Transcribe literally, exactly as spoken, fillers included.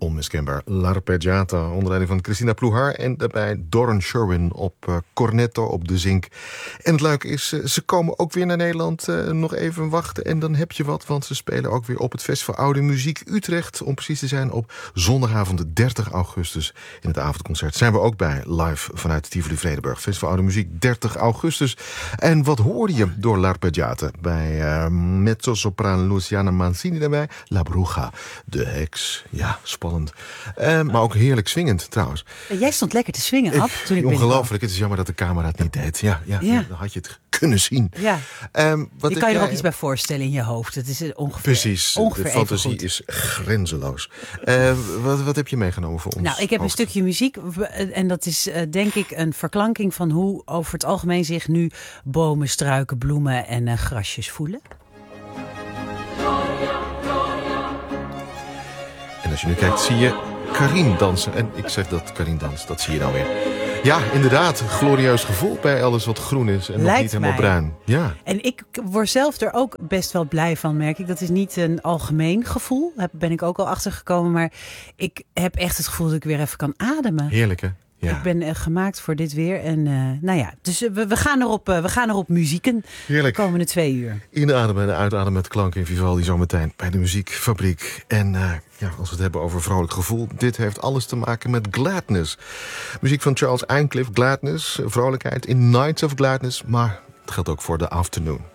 onmiskenbaar L'Arpeggiata onder leiding van Christina Plouhar en daarbij Doran Sherwin op uh, cornetto op de zink. En het leuke is, uh, ze komen ook weer naar Nederland. Uh, nog even wachten en dan heb je wat, want ze spelen ook weer op het Festival Oude Muziek Utrecht, om precies te zijn op zondagavond dertig augustus. In het avondconcert zijn we ook bij, live vanuit Tivoli Vredenburg. Festival Oude Muziek dertig augustus. En wat hoorde je door L'Arpeggiata? Bij uh, mezzo-sopraan Luciana Mancini daarbij, La Bruja, de heks. Ja, spannend. Uh, maar ook heerlijk swingend trouwens. Jij stond lekker te swingen, Ab, toen ik Ongelooflijk, het is jammer dat de camera het niet deed. Ja, ja, ja. Dan had je het kunnen zien. Ja. Um, wat je kan je jij... er ook iets bij voorstellen in je hoofd. Het is ongeveer, Precies, ongeveer de fantasie is grenzeloos. Uh, wat, wat heb je meegenomen voor ons? Nou, ik heb een stukje muziek. En dat is uh, denk ik een verklanking van hoe over het algemeen zich nu bomen, struiken, bloemen en uh, grasjes voelen. En als je nu kijkt, zie je Karin dansen. En ik zeg dat Karin danst, dat zie je dan weer. Ja, inderdaad. Glorieus gevoel bij alles wat groen is en Lijkt nog niet helemaal mij. bruin. Ja. En ik word zelf er ook best wel blij van, merk ik. Dat is niet een algemeen gevoel. Daar ben ik ook al achter gekomen. Maar ik heb echt het gevoel dat ik weer even kan ademen. Heerlijk, hè? Ja. Ik ben uh, gemaakt voor dit weer. En uh, nou ja, dus uh, we, we, gaan erop, uh, we gaan erop muzieken. Heerlijk. De komende twee uur. Inademen en uitademen met klanken in Vivaldi zometeen bij de Muziekfabriek. En uh, ja, als we het hebben over vrolijk gevoel, dit heeft alles te maken met Gladness. Muziek van Charles Ayncliffe, Gladness, vrolijkheid in Nights of Gladness. Maar het geldt ook voor The Afternoon.